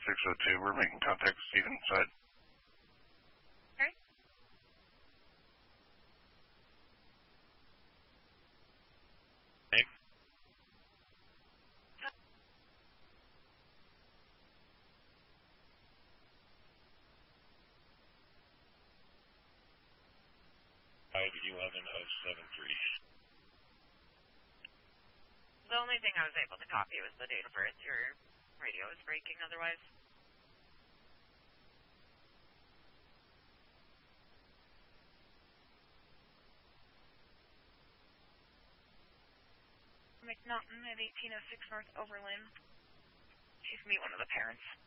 602. We're making contact with Stephen inside. Okay. Name? The only thing I was able to copy was the date of birth. Your radio is breaking otherwise. McNaughton at 1806 North Overland. She's me, one of the parents.